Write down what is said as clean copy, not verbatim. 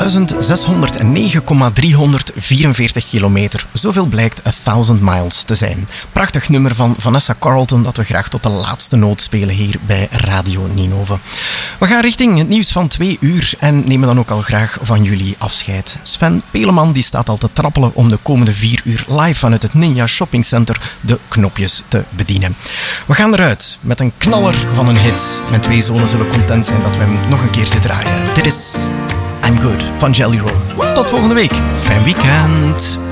1609,344 kilometer. Zoveel blijkt 1000 miles te zijn. Prachtig nummer van Vanessa Carlton dat we graag tot de laatste noot spelen hier bij Radio Ninove. We gaan richting het nieuws van 2 uur en nemen dan ook al graag van jullie afscheid. Sven Peleman die staat al te trappelen om de komende 4 uur live vanuit het Ninja Shopping Center de knopjes te bedienen. We gaan eruit met een knaller van een hit. Mijn 2 zonen zullen content zijn dat we hem nog een keertje draaien. Dit is I'm Good van Jelly Roll. Tot volgende week. Fijn weekend.